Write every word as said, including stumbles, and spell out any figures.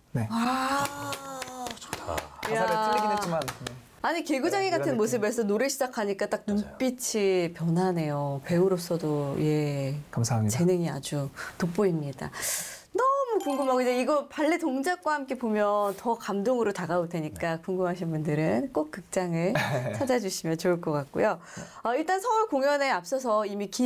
네. 아, 가사를 야. 틀리긴 했지만 네. 아니 개구장이 네, 이런 같은 느낌. 모습에서 노래 시작하니까 딱 눈빛이 변하네요. 배우로서도 예 감사합니다. 재능이 아주 돋보입니다. 너무 궁금하고 이제 이거 발레 동작과 함께 보면 더 감동으로 다가올 테니까 궁금하신 분들은 꼭 극장을 찾아주시면 좋을 것 같고요. 어, 일단 서울 공연에 앞서서 이미 기